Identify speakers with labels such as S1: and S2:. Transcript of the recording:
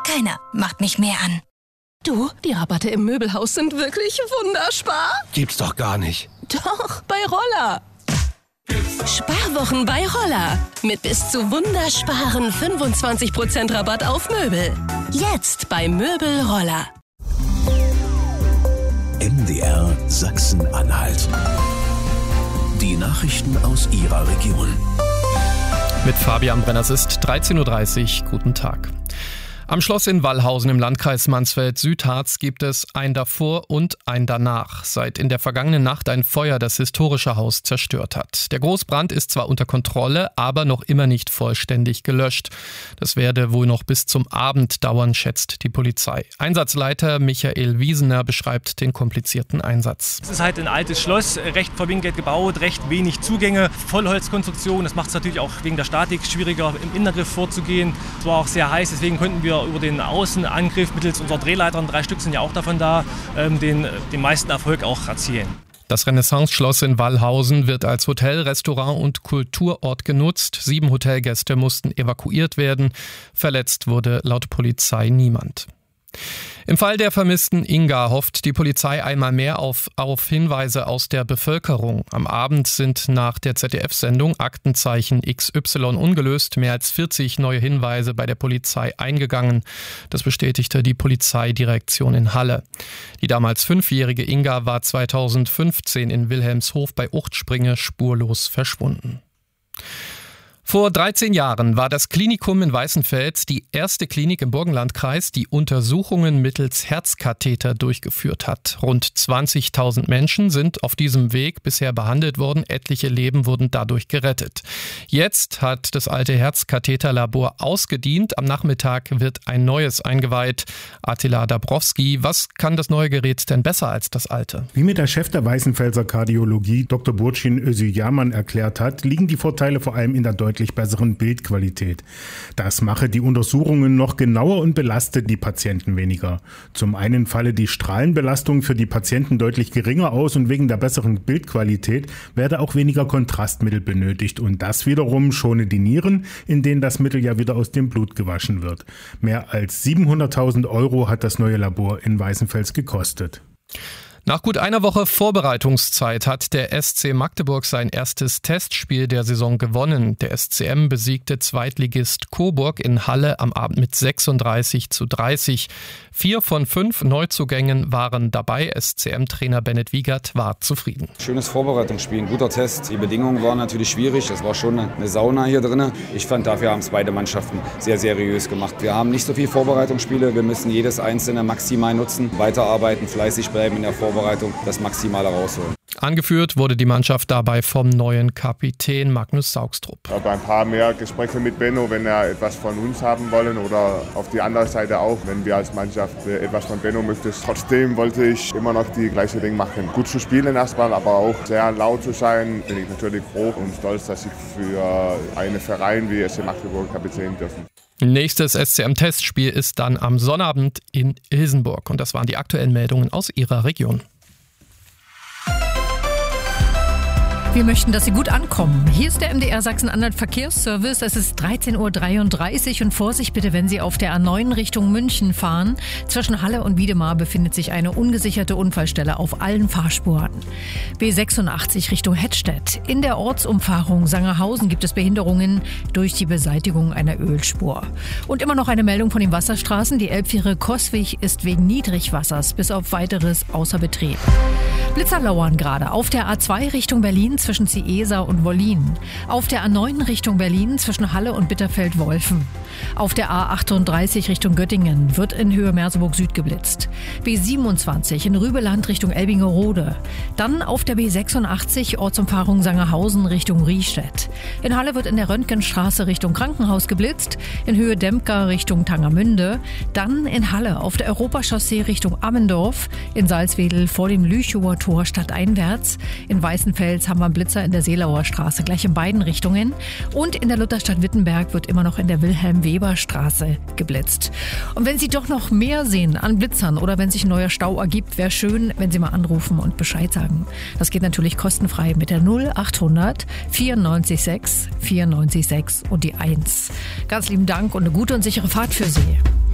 S1: Keiner macht mich mehr an.
S2: Du, die Rabatte im Möbelhaus sind wirklich wunderbar.
S3: Gibt's doch gar nicht.
S2: Doch, bei Roller. Sparwochen bei Roller. Mit bis zu wundersparen 25% Rabatt auf Möbel. Jetzt bei Möbel Roller.
S4: MDR Sachsen-Anhalt. Die Nachrichten aus Ihrer Region.
S5: Mit Fabian Brenner, es ist 13.30 Uhr. Guten Tag. Am Schloss in Wallhausen im Landkreis Mansfeld-Südharz gibt es ein davor und ein danach, seit in der vergangenen Nacht ein Feuer das historische Haus zerstört hat. Der Großbrand ist zwar unter Kontrolle, aber noch immer nicht vollständig gelöscht. Das werde wohl noch bis zum Abend dauern, schätzt die Polizei. Einsatzleiter Michael Wiesener beschreibt den komplizierten Einsatz.
S6: Es ist halt ein altes Schloss, recht verwinkelt gebaut, recht wenig Zugänge, Vollholzkonstruktion. Das macht es natürlich auch wegen der Statik schwieriger, im Innengriff vorzugehen. Es war auch sehr heiß, deswegen konnten wir über den Außenangriff mittels unserer Drehleitern, 3 Stück sind ja auch davon da, den meisten Erfolg auch erzielen.
S5: Das Renaissance-Schloss in Wallhausen wird als Hotel, Restaurant und Kulturort genutzt. 7 Hotelgäste mussten evakuiert werden. Verletzt wurde laut Polizei niemand. Im Fall der vermissten Inga hofft die Polizei einmal mehr auf Hinweise aus der Bevölkerung. Am Abend sind nach der ZDF-Sendung Aktenzeichen XY ungelöst mehr als 40 neue Hinweise bei der Polizei eingegangen. Das bestätigte die Polizeidirektion in Halle. Die damals 5-jährige Inga war 2015 in Wilhelmshof bei Uchtspringe spurlos verschwunden. Vor 13 Jahren war das Klinikum in Weißenfels die erste Klinik im Burgenlandkreis, die Untersuchungen mittels Herzkatheter durchgeführt hat. Rund 20.000 Menschen sind auf diesem Weg bisher behandelt worden. Etliche Leben wurden dadurch gerettet. Jetzt hat das alte Herzkatheterlabor ausgedient. Am Nachmittag wird ein neues eingeweiht. Attila Dabrowski, was kann das neue Gerät denn besser als das alte?
S7: Wie mir der Chef der Weißenfelser Kardiologie, Dr. Burçin Özüyaman, erklärt hat, liegen die Vorteile vor allem in der deutlich besseren Bildqualität. Das mache die Untersuchungen noch genauer und belaste die Patienten weniger. Zum einen falle die Strahlenbelastung für die Patienten deutlich geringer aus und wegen der besseren Bildqualität werde auch weniger Kontrastmittel benötigt und das wiederum schone die Nieren, in denen das Mittel ja wieder aus dem Blut gewaschen wird. Mehr als 700.000 € hat das neue Labor in Weißenfels gekostet.
S5: Nach gut einer Woche Vorbereitungszeit hat der SC Magdeburg sein erstes Testspiel der Saison gewonnen. Der SCM besiegte Zweitligist Coburg in Halle am Abend mit 36:30. 4 von 5 Neuzugängen waren dabei. SCM-Trainer Bennett Wiegert war zufrieden.
S8: Schönes Vorbereitungsspiel, ein guter Test. Die Bedingungen waren natürlich schwierig. Es war schon eine Sauna hier drin. Ich fand, dafür haben es beide Mannschaften sehr seriös gemacht. Wir haben nicht so viele Vorbereitungsspiele. Wir müssen jedes einzelne maximal nutzen, weiterarbeiten, fleißig bleiben in der Vorbereitung, das Maximale rausholen.
S5: Angeführt wurde die Mannschaft dabei vom neuen Kapitän Magnus Saugstrup.
S9: Ich habe ein paar mehr Gespräche mit Benno, wenn er etwas von uns haben wollen oder auf die andere Seite auch, wenn wir als Mannschaft etwas von Benno möchten. Trotzdem wollte ich immer noch die gleiche Ding machen. Gut zu spielen erstmal, aber auch sehr laut zu sein. Bin ich natürlich froh und stolz, dass ich für einen Verein wie SC Magdeburg Kapitän dürfen.
S5: Nächstes SCM-Testspiel ist dann am Sonnabend in Ilsenburg. Und das waren die aktuellen Meldungen aus Ihrer Region.
S10: Wir möchten, dass Sie gut ankommen. Hier ist der MDR Sachsen-Anhalt Verkehrsservice. Es ist 13:33 Uhr und Vorsicht bitte, wenn Sie auf der A9 Richtung München fahren. Zwischen Halle und Wiedemar befindet sich eine ungesicherte Unfallstelle auf allen Fahrspuren. B86 Richtung Hettstedt. In der Ortsumfahrung Sangerhausen gibt es Behinderungen durch die Beseitigung einer Ölspur. Und immer noch eine Meldung von den Wasserstraßen. Die Elbfähre Coswig ist wegen Niedrigwassers bis auf weiteres außer Betrieb. Blitzer lauern gerade auf der A2 Richtung Berlin zwischen Ciesa und Wollin. Auf der A9 Richtung Berlin zwischen Halle und Bitterfeld-Wolfen. Auf der A38 Richtung Göttingen wird in Höhe Merseburg Süd geblitzt. B27 in Rübeland Richtung Elbingerode. Dann auf der B86 Ortsumfahrung Sangerhausen Richtung Riestedt. In Halle wird in der Röntgenstraße Richtung Krankenhaus geblitzt. In Höhe Dempker Richtung Tangermünde. Dann in Halle auf der Europachaussee Richtung Ammendorf. In Salzwedel vor dem Lüchower Tor stadteinwärts. In Weißenfels haben wir einen Blitzer in der Seelauer Straße, gleich in beiden Richtungen. Und in der Lutherstadt Wittenberg wird immer noch in der Wilhelm-Weber-Straße geblitzt. Und wenn Sie doch noch mehr sehen an Blitzern oder wenn sich ein neuer Stau ergibt, wäre schön, wenn Sie mal anrufen und Bescheid sagen. Das geht natürlich kostenfrei mit der 0800 94 6 94 6 und die 1. Ganz lieben Dank und eine gute und sichere Fahrt für Sie.